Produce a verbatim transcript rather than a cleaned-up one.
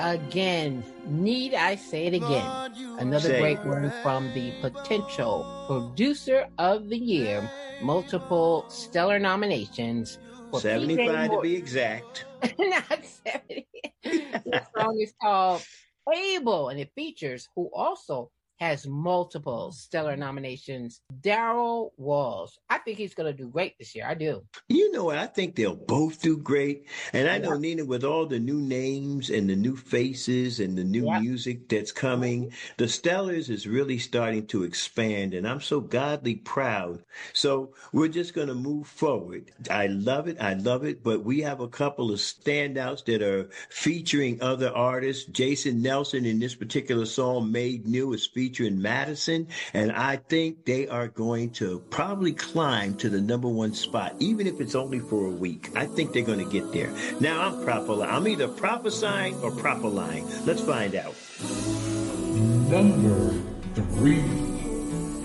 Again, need I say it again? Another Say great it. one from the potential producer of the year, multiple stellar nominations for P J seventy-five to Morton. be exact. Not seventy. This song is called Able, and it features who also has multiple stellar nominations, Daryl Walsh. I think he's going to do great this year. I do. You know what? I think they'll both do great. And I know, Yep. Nina, with all the new names and the new faces and the new Yep. music that's coming, the Stellars is really starting to expand. And I'm so godly proud. So we're just going to move forward. I love it. I love it. But we have a couple of standouts that are featuring other artists. Jason Nelson in this particular song, Made New, is featuring Madison. And I think they are going to probably climb to the number one spot, even if it's only for a week. I think they're going to get there. Now I'm proper. I'm either prophesying or proper lying. Let's find out. Number three.